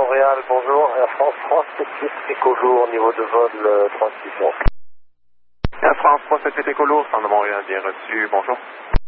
Montréal, bonjour. Air France 378 Écolo au niveau de vol transmission. Air France 378 Écolo, centre de Montréal, bien reçu, bonjour.